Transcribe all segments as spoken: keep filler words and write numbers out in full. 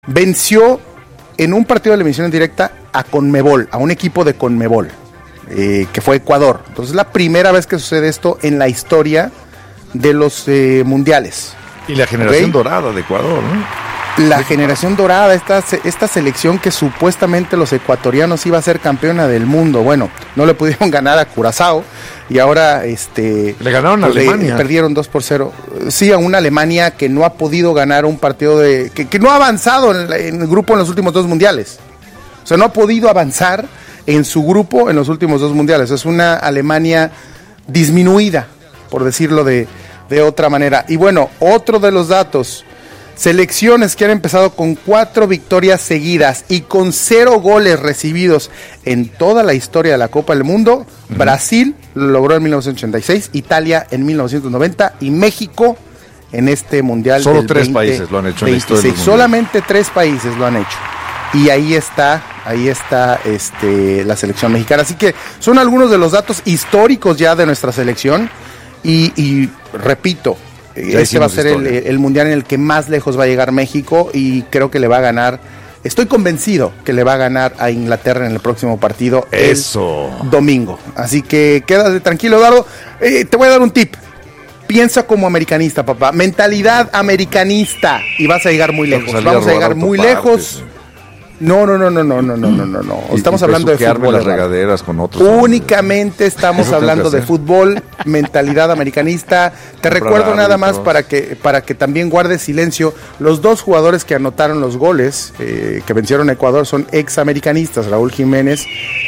venció en un partido de eliminación en directa a Conmebol, a un equipo de Conmebol, eh, que fue Ecuador. Entonces es la primera vez que sucede esto en la historia de los eh, mundiales. Y la generación ¿Okay? dorada de Ecuador, ¿no? La generación dorada, esta, esta selección que supuestamente los ecuatorianos iba a ser campeona del mundo. Bueno, no le pudieron ganar a Curazao y ahora este le ganaron a pues, Alemania. Le, perdieron dos por cero. Sí, a una Alemania que no ha podido ganar un partido de... que, que no ha avanzado en, en el grupo en los últimos dos mundiales. O sea, no ha podido avanzar en su grupo en los últimos dos mundiales. Es una Alemania disminuida, por decirlo de, de otra manera. Y bueno, otro de los datos... Selecciones que han empezado con cuatro victorias seguidas y con cero goles recibidos en toda la historia de la Copa del Mundo. Uh-huh. Brasil lo logró en mil novecientos ochenta y seis, Italia en mil novecientos noventa y México en este mundial. Solo del tres veinte países lo han hecho en la historia del mundial. Solamente tres países lo han hecho. Y ahí está, ahí está este, la selección mexicana. Así que son algunos de los datos históricos ya de nuestra selección. Y, y repito, Ya este va a ser el, el mundial en el que más lejos va a llegar México y creo que le va a ganar, estoy convencido que le va a ganar a Inglaterra en el próximo partido. Eso. El domingo. Así que quédate tranquilo, Eduardo. Eh, te voy a dar un tip. Piensa como americanista, papá. Mentalidad americanista y vas a llegar muy lejos. Vamos a llegar muy lejos. No, no, no, no, no, no, no, no, no, no. Estamos hablando de fútbol. Las regaderas con otros. Únicamente estamos hablando de fútbol, mentalidad americanista. Te recuerdo nada más para que para que también guardes silencio. Los dos jugadores que anotaron los goles, eh, que vencieron a Ecuador, son ex americanistas, Raúl Jiménez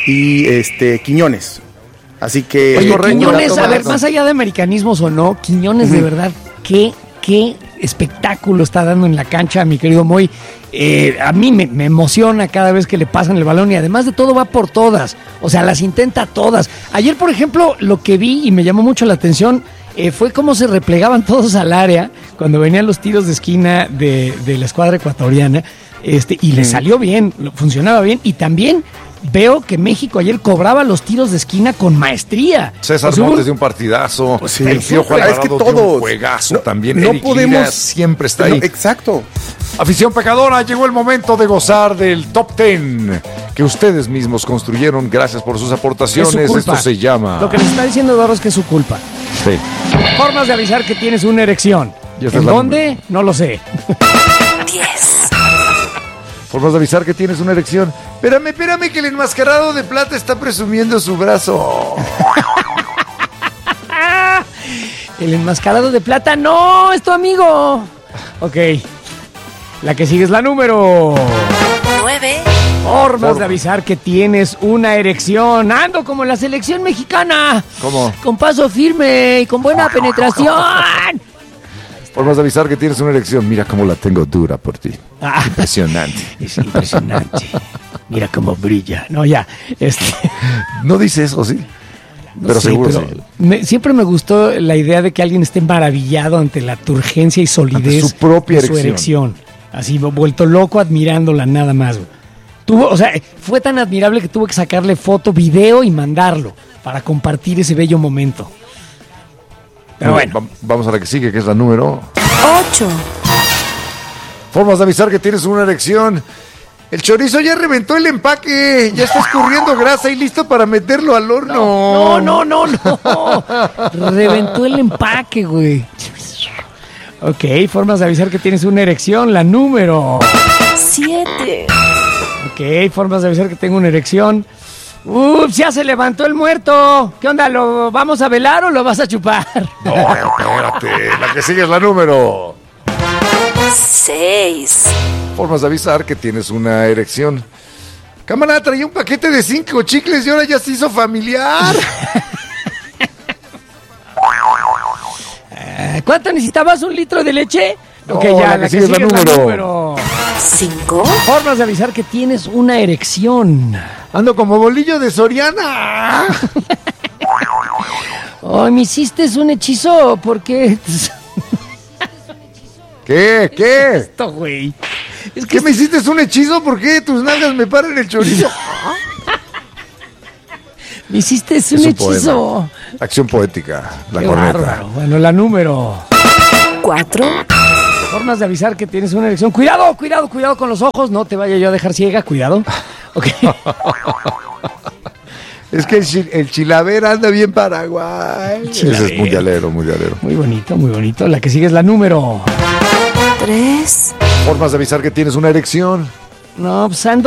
y este Quiñones. Así que Oye, Quiñones, a ver, más allá de americanismos o no, Quiñones uh-huh. de verdad, qué qué espectáculo está dando en la cancha, mi querido Moy. Eh, a mí me, me emociona cada vez que le pasan el balón y además de todo va por todas, o sea, las intenta todas. Ayer, por ejemplo, lo que vi y me llamó mucho la atención eh, fue cómo se replegaban todos al área cuando venían los tiros de esquina de, de la escuadra ecuatoriana, este, y le salió bien, funcionaba bien, y también veo que México ayer cobraba los tiros de esquina con maestría. César o sea, Montes de un partidazo. Pues sí, el Piojo Alvarado es que de todos, un juegazo no, también. No Eric podemos. Lira siempre está ahí. No, exacto. Afición pecadora, llegó el momento de gozar del top ten que ustedes mismos construyeron. Gracias por sus aportaciones. Esto se llama. Lo que les está diciendo Eduardo es que es su culpa. Sí. Formas de avisar que tienes una erección. ¿En dónde? Número. No lo sé. diez. Formas de avisar que tienes una erección. Espérame, espérame, que el enmascarado de plata está presumiendo su brazo. El enmascarado de plata, no, es tu amigo. Ok, la que sigue es la número nueve. Formas Por... de avisar que tienes una erección. Ando como en la selección mexicana. ¿Cómo? Con paso firme y con buena penetración. Formas de avisar que tienes una erección. Mira cómo la tengo dura por ti. Ah, impresionante. Es impresionante. Mira cómo brilla. No, ya. Este... No dice eso, sí. No pero sé, seguro pero sí. Me, siempre me gustó la idea de que alguien esté maravillado ante la turgencia y solidez ante su propia de su erección. erección. Así, vuelto loco admirándola nada más. Tuvo, o sea, fue tan admirable que tuvo que sacarle foto, video y mandarlo para compartir ese bello momento. Pero bueno, bueno. Vamos a la que sigue, que es la número ocho. Formas de avisar que tienes una erección. El chorizo ya reventó el empaque, ya está escurriendo grasa y listo para meterlo al horno. No, no, no, no, no. Reventó el empaque, güey. Ok, formas de avisar que tienes una erección, la número siete. Ok, formas de avisar que tengo una erección. ¡Ups! Ya se levantó el muerto. ¿Qué onda? ¿Lo vamos a velar o lo vas a chupar? No, espérate. La que sigue es la número seis. Formas de avisar que tienes una erección. Cámara, traía un paquete de cinco chicles y ahora ya se hizo familiar. ¿Cuánto necesitabas? ¿Un litro de leche? No, ok, ya, la que la que sigue es la número cinco. Formas de avisar que tienes una erección. Ando como bolillo de Soriana. Oh, ¿me hiciste un hechizo? ¿Por qué? ¿Qué? ¿Qué? Esto, güey. Es que ¿Qué me hiciste un hechizo? ¿Por qué tus nalgas me paran el chorizo? Me hiciste un, es un hechizo. Poema. Acción poética, la Qué corneta. Bárbaro. Bueno, la número cuatro. Formas de avisar que tienes una erección. Cuidado, cuidado, cuidado con los ojos. No te vaya yo a dejar ciega, cuidado. Ok. Es que el, chi- el chilaver anda bien Paraguay. Chilaver. Ese es mundialero, mundialero. Muy bonito, muy bonito. La que sigue es la número. tres. Formas de avisar que tienes una erección. No, pues ando